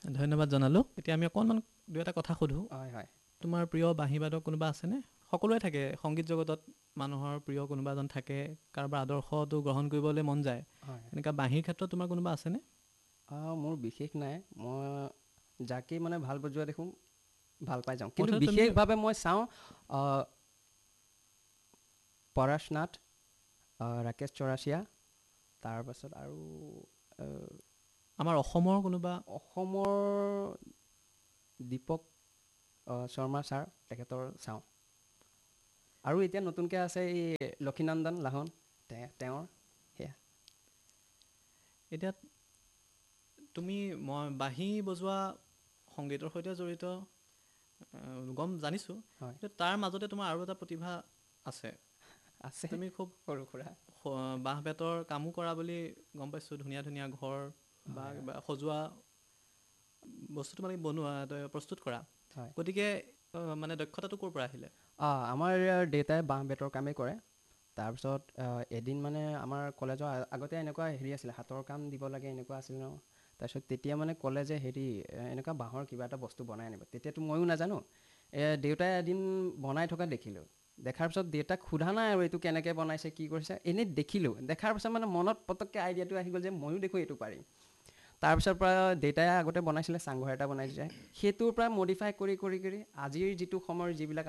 ধন্যবাদ জনালোঁ। এতিয়া আমি অকণমান দুই এটা কথা সোধোঁ। হয় হয় তোমাৰ প্ৰিয় বাঁহীবাদক কোনোবা আছেনে? সকলোৱে থাকে সংগীত জগতত, মানুহৰ প্ৰিয় কোনোবা এজন থাকে, কাৰোবাৰ আদৰ্শটো গ্ৰহণ কৰিবলৈ মন যায়। হয় এনেকুৱা বাঁহীৰ ক্ষেত্ৰত তোমাৰ কোনোবা আছেনে? মোৰ বিশেষ নাই, মই যাকেই মানে ভাল বজোৱা দেখোঁ ভাল পাই যাওঁ, কিন্তু মুঠতে তুমি বিশেষভাৱে মই চাওঁ পৰেশনাথ, ৰাকেশ চৌৰাচিয়া, তাৰপাছত আৰু আমাৰ অসমৰ কোনোবা অসমৰ দীপক শৰ্মা ছাৰ, তেখেতৰ চাওঁ। আৰু এতিয়া নতুনকৈ আছে এই লক্ষীনন্দন লাহন, তেওঁৰ সেয়া। এতিয়া তুমি বাঁহী বজোৱা সংগীতৰ সৈতে জড়িত জানিছোঁ, হয় কিন্তু তাৰ মাজতে তোমাৰ আৰু এটা প্ৰতিভা আছে। আছে তুমি খুব সৰু সুৰা। বাঁহ বেতৰ কামো কৰা বুলি গম পাইছোঁ। ধুনীয়া ধুনীয়া ঘৰ বা হয় কিবা সজোৱা বস্তু তোমালোকে বনোৱা, প্ৰস্তুত কৰা। হয় গতিকে মানে দক্ষতাটো ক'ৰ পৰা আহিলে? আমাৰ দেউতাই বাঁহ বেতৰ কামেই কৰে। তাৰপিছত এদিন মানে আমাৰ কলেজৰ আগতে এনেকুৱা হেৰি আছিলে, হাতৰ কাম দিব লাগে এনেকুৱা আছিল ন। তাৰপিছত তেতিয়া মানে ক'লে যে হেৰি এনেকুৱা বাঁহৰ কিবা এটা বস্তু বনাই আনিব। তেতিয়াতো ময়ো নাজানো। দেউতাই এদিন বনাই থকা দেখিলোঁ। দেখাৰ পিছত দেউতাক সোধা নাই আৰু এইটো কেনেকৈ বনাইছে কি কৰিছে, এনেই দেখিলোঁ। দেখাৰ পিছত মানে মনত পটককৈ আইডিয়াটো আহি গ'ল যে ময়ো দেখোঁ এইটো পাৰিম। তাৰপিছৰ পৰা দেউতাই আগতে বনাইছিলে, চাংঘৰ এটা বনাই দিছে। সেইটোৰ পৰা মডিফাই কৰি কৰি কৰি আজিৰ যিটো সময়ৰ যিবিলাক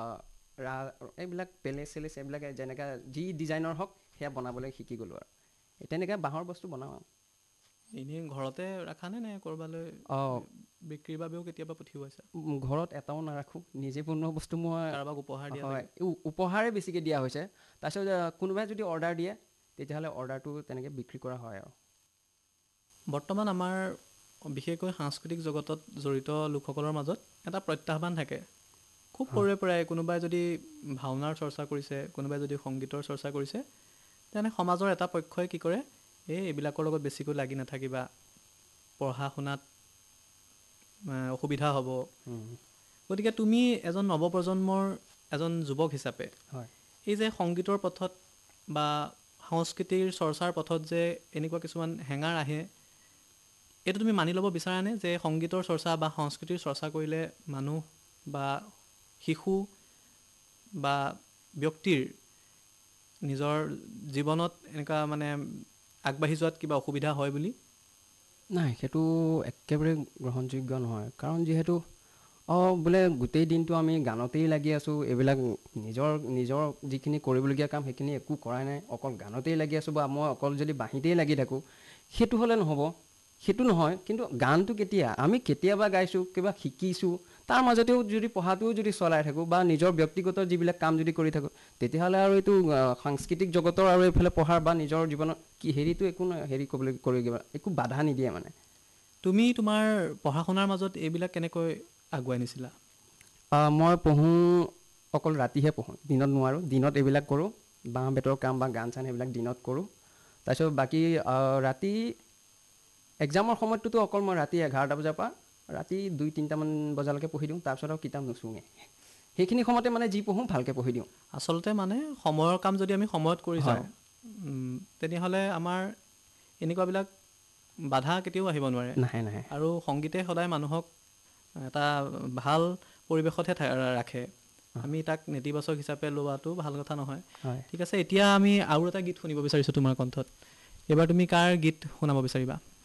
এইবিলাক পেলেচ চেলেচ এইবিলাক যেনেকৈ যি ডিজাইনৰ হওক সেয়া বনাবলৈ শিকি গ'লোঁ আৰু তেনেকৈ বাঁহৰ বস্তু বনাওঁ আৰু। এনেই ঘৰতে ৰাখানে নে ক'ৰবালৈ বিক্ৰীৰ বাবেও কেতিয়াবা পঠিওৱাইছা? ঘৰত এটাও নাৰাখোঁ, নিজে বনোৱা বস্তু মই কাৰোবাক উপহাৰ দিয়া হয় চাগে? উপহাৰে বেছিকৈ দিয়া হৈছে। তাৰপিছত কোনোবাই যদি অৰ্ডাৰ দিয়ে তেতিয়াহ'লে অৰ্ডাৰটো তেনেকৈ বিক্ৰী কৰা হয় আৰু। বৰ্তমান আমাৰ বিশেষকৈ সাংস্কৃতিক জগতত জড়িত লোকসকলৰ মাজত এটা প্ৰত্যাহ্বান থাকে। খুব হয় সৰুৰে পৰাই কোনোবাই যদি ভাওনাৰ চৰ্চা কৰিছে, কোনোবাই যদি সংগীতৰ চৰ্চা কৰিছে, তেনে সমাজৰ এটা পক্ষই কি কৰে, এইবিলাকৰ লগত বেছিকৈ লাগি নাথাকিবা, পঢ়া শুনাত অসুবিধা হ'ব। গতিকে তুমি এজন নৱপ্ৰজন্মৰ এজন যুৱক হিচাপে হয় এই যে সংগীতৰ পথত বা সংস্কৃতিৰ চৰ্চাৰ পথত যে এনেকুৱা কিছুমান হেঙাৰ আহে, এইটো তুমি মানি ল'ব বিচাৰানে যে সংগীতৰ চৰ্চা বা সংস্কৃতিৰ চৰ্চা কৰিলে মানুহ বা শিশু বা ব্যক্তিৰ নিজৰ জীৱনত এনেকুৱা মানে আগবাঢ়ি যোৱাত কিবা অসুবিধা হয় বুলি? নাই, সেইটো একেবাৰে গ্ৰহণযোগ্য নহয়। কাৰণ যিহেতু বোলে গোটেই দিনটো আমি গানতেই লাগি আছোঁ, এইবিলাক নিজৰ যিখিনি কৰিবলগীয়া কাম সেইখিনি একো কৰাই নাই, অকল গানতেই লাগি আছোঁ বা মই অকল যদি বাঁহীতেই লাগি থাকোঁ, সেইটো হ'লে নহ'ব। সেইটো নহয়, কিন্তু গানটো আমি কেতিয়াবা গাইছোঁ, কিবা শিকিছোঁ, তাৰ মাজতেও যদি পঢ়াটোও যদি চলাই থাকোঁ বা নিজৰ ব্যক্তিগত যিবিলাক কাম যদি কৰি থাকোঁ, তেতিয়াহ'লে আৰু এইটো সাংস্কৃতিক জগতৰ আৰু এইফালে পঢ়াৰ বা নিজৰ জীৱনত হেৰিটো একো একো বাধা নিদিয়ে মানে। তুমি তোমাৰ পঢ়া শুনাৰ মাজত এইবিলাক কেনেকৈ আগুৱাই নিছিলা? মই পঢ়োঁ, অকল ৰাতিহে পঢ়োঁ, দিনত নোৱাৰোঁ। দিনত এইবিলাক কৰোঁ, বাঁহ বেতৰ কাম বা গান চান এইবিলাক দিনত কৰোঁ। তাৰপিছত বাকী ৰাতি এক্সামৰ সময়তটোতো অকল মই ৰাতি 11টা বজাৰ পৰা ৰাতি 2-3টামান বজালৈকে পঢ়ি দিওঁ। তাৰপিছত আৰু কিতাপ নুচোঙে। সেইখিনি সময়তে মানে যি পঢ়োঁ ভালকৈ পঢ়ি দিওঁ। আচলতে মানে সময়ৰ কাম যদি আমি সময়ত কৰি হয় যাওঁ, তেনেহ'লে আমাৰ এনেকুৱাবিলাক বাধা কেতিয়াও আহিব নোৱাৰে। নাহে নাহে আৰু সংগীতে সদায় মানুহক এটা ভাল পৰিৱেশতহে ৰাখে। আমি তাক নেতিবাচক হিচাপে লোৱাটো ভাল কথা নহয়। হয় ঠিক আছে, এতিয়া আমি আৰু এটা গীত শুনিব বিচাৰিছোঁ তোমাৰ কণ্ঠত। এইবাৰ তুমি কাৰ গীত শুনাব বিচাৰিবা?